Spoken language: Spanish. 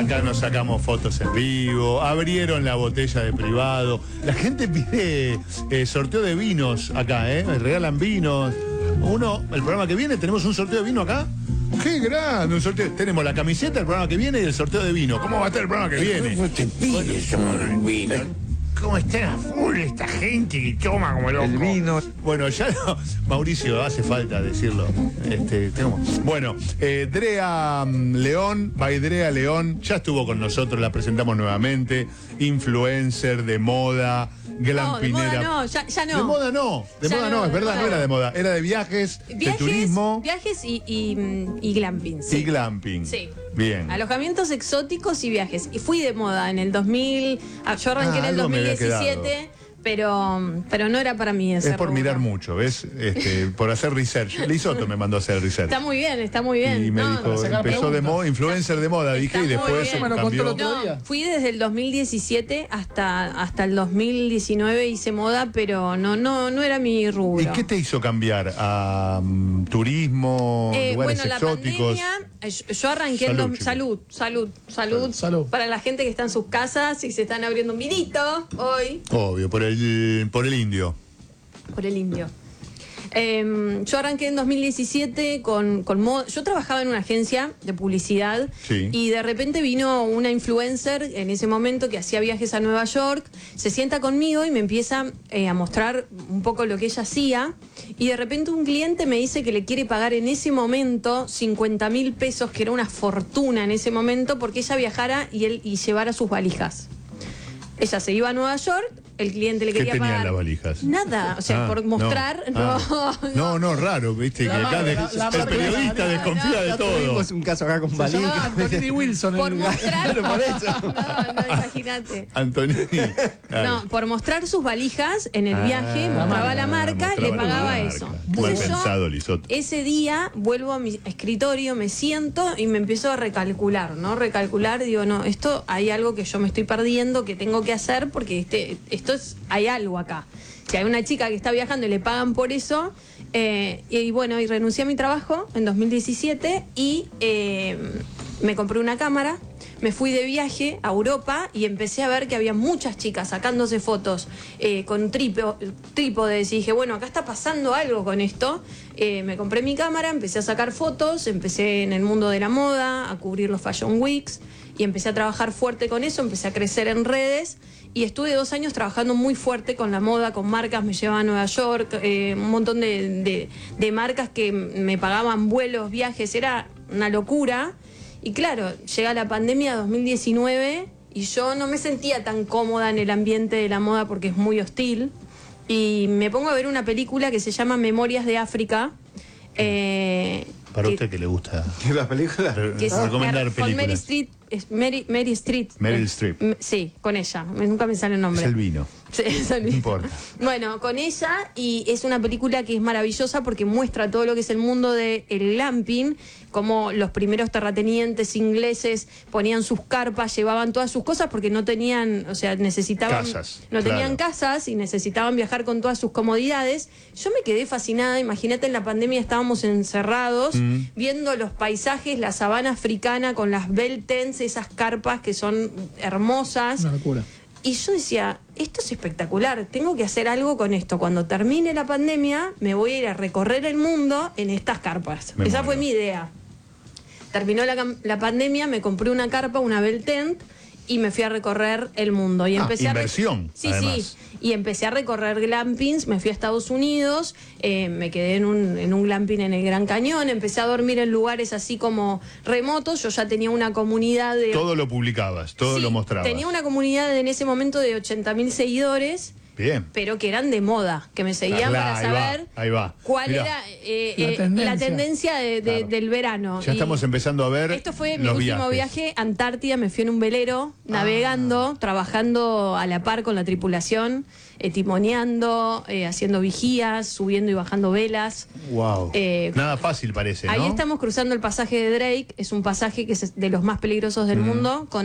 Acá nos sacamos fotos en vivo, abrieron la botella de privado. La gente pide sorteo de vinos acá, me regalan vinos. El programa que viene, tenemos un sorteo de vino acá. ¡Qué grande! Un sorteo. Tenemos la camiseta del programa que viene y el sorteo de vino. ¿Cómo va a estar el programa que viene? ¿Cómo te pides el vino? ¿Cómo está a full esta gente que toma como loco? El vino. Bueno, ya no, Mauricio, hace falta decirlo. Bueno, Drea León, Drea León, ya estuvo con nosotros, la presentamos nuevamente. Influencer de moda, glampinera. No, ya no. De moda no, es verdad, no era de moda, era de viajes, de turismo. Viajes y glamping. Sí. Y glamping. Sí. Bien. Alojamientos exóticos y viajes. Y fui de moda en el 2000. Yo arranqué en el 2017, pero no era para mí ese Es por mirar mucho, ¿ves? Por hacer research. Lisoto me mandó a hacer research. Está muy bien. Y me dijo, empezó de moda, influencer de moda, dije, y después cambió. Fui desde el 2017 hasta el 2019, hice moda, pero no era mi rubro. ¿Y qué te hizo cambiar a turismo, lugares exóticos? La pandemia, yo arranqué salud para la gente que está en sus casas y se están abriendo un vinito hoy. Obvio, por el indio. Por el indio. Yo arranqué en 2017 con moda. Yo trabajaba en una agencia de publicidad, sí, y de repente vino una influencer en ese momento que hacía viajes a Nueva York, se sienta conmigo y me empieza a mostrar un poco lo que ella hacía, y de repente un cliente me dice que le quiere pagar en ese momento 50.000 pesos, que era una fortuna en ese momento, porque ella viajara y llevara sus valijas. Ella se iba a Nueva York, el cliente le quería pagar. ¿Qué tenían las valijas? Nada, o sea, por mostrar. No, raro, viste, que acá el periodista desconfía de todo. Tuvimos un caso acá con valijas. Anthony Wilson. Por mostrar. Por eso. No, imagínate. Antonio. No, por mostrar sus valijas en el viaje, mostraba la marca, le pagaba eso. Mal Entonces pensado, Lisoto. ese día vuelvo a mi escritorio, me siento y me empiezo a recalcular, digo, no, esto hay algo que yo me estoy perdiendo, que tengo que hacer, porque hay algo acá. Si hay una chica que está viajando y le pagan por eso, y renuncié a mi trabajo en 2017 y me compré una cámara. Me fui de viaje a Europa y empecé a ver que había muchas chicas sacándose fotos con trípodes, y dije, bueno, acá está pasando algo con esto. Me compré mi cámara, empecé a sacar fotos, empecé en el mundo de la moda, a cubrir los Fashion Weeks, y empecé a trabajar fuerte con eso, empecé a crecer en redes, y estuve 2 años trabajando muy fuerte con la moda, con marcas, me llevaba a Nueva York, un montón de marcas que me pagaban vuelos, viajes, era una locura. Y claro, llega la pandemia 2019 y yo no me sentía tan cómoda en el ambiente de la moda porque es muy hostil. Y me pongo a ver una película que se llama Memorias de África. Para usted que le gusta. ¿La película? Recomendar películas. Con Mary Streep. Meryl Streep. Sí, con ella. Nunca me sale el nombre. Es el vino. Sí, es el vino. No importa. Bueno, con ella, y es una película que es maravillosa porque muestra todo lo que es el mundo del glamping, como los primeros terratenientes ingleses ponían sus carpas, llevaban todas sus cosas porque no tenían, o sea, necesitaban casas. Tenían casas y necesitaban viajar con todas sus comodidades. Yo me quedé fascinada, imagínate, en la pandemia estábamos encerrados, viendo los paisajes, la sabana africana con las bell tents, esas carpas que son hermosas. Una locura. Y yo decía, esto es espectacular, tengo que hacer algo con esto. Cuando termine la pandemia, me voy a ir a recorrer el mundo en estas carpas. Esa fue mi idea. Terminó la pandemia, me compré una carpa, una bell tent, y me fui a recorrer el mundo. Y empecé inversión, sí, además. y empecé a recorrer glampings, me fui a Estados Unidos, me quedé en un glamping en el Gran Cañón, empecé a dormir en lugares así como remotos. Yo ya tenía una comunidad de... Todo lo publicabas, todo lo mostrabas. Tenía una comunidad en ese momento de 80.000 seguidores. Bien. Pero que eran de moda, que me seguían para saber cuál era la tendencia del verano. Ya estamos empezando a ver. Esto fue mi último viaje, Antártida. Me fui en un velero, navegando, trabajando a la par con la tripulación, timoneando, haciendo vigías, subiendo y bajando velas. Wow. Nada fácil parece, ¿no? Ahí estamos cruzando el pasaje de Drake, es un pasaje que es de los más peligrosos del mundo.